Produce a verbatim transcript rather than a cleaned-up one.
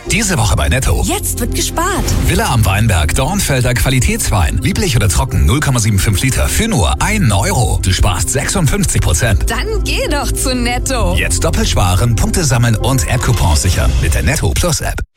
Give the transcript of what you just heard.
Diese Woche bei Netto. Jetzt wird gespart. Villa am Weinberg, Dornfelder Qualitätswein. Lieblich oder trocken, null Komma fünfundsiebzig Liter für nur einen Euro. Du sparst sechsundfünfzig Prozent. Dann geh doch zu Netto. Jetzt doppelt sparen, Punkte sammeln und App-Coupons sichern mit der Netto Plus App.